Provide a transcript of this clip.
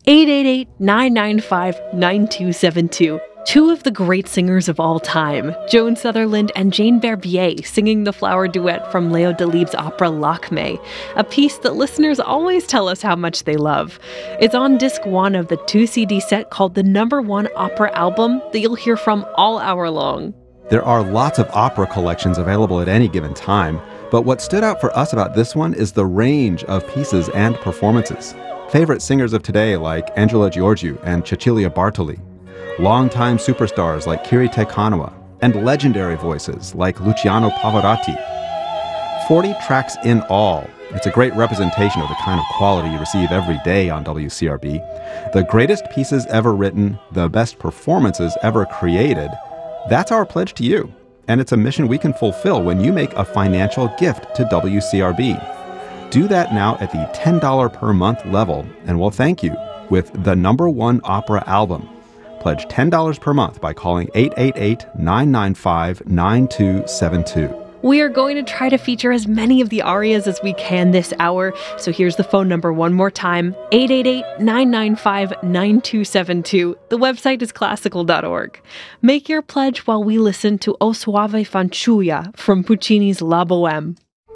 888-995-9272. Two of the great singers of all time, Joan Sutherland and Jane Barbier, singing the flower duet from Leo Delibes' opera Lakme, a piece that listeners always tell us how much they love. It's on disc 1 of the 2-CD set called the #1 Opera Album that you'll hear from all hour long. There are lots of opera collections available at any given time, but what stood out for us about this one is the range of pieces and performances. Favorite singers of today like Angela Georgiou and Cecilia Bartoli, longtime superstars like Kirite Kanawa, and legendary voices like Luciano Pavarotti. 40 tracks in all. It's a great representation of the kind of quality you receive every day on WCRB. The greatest pieces ever written, the best performances ever created. That's our pledge to you. And it's a mission we can fulfill when you make a financial gift to WCRB. Do that now at the $10 per month level, and we'll thank you with the #1 Opera Album. Pledge $10 per month by calling 888-995-9272. We are going to try to feature as many of the arias as we can this hour, so here's the phone number one more time, 888-995-9272. The website is classical.org. Make your pledge while we listen to O Soave Fanciulla from Puccini's La Bohème.